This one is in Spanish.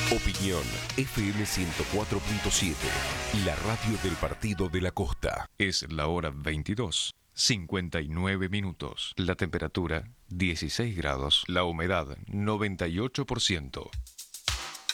Opinión FM 104.7, la radio del Partido de la Costa. Es la hora 22:59. La temperatura 16 grados, la humedad 98%.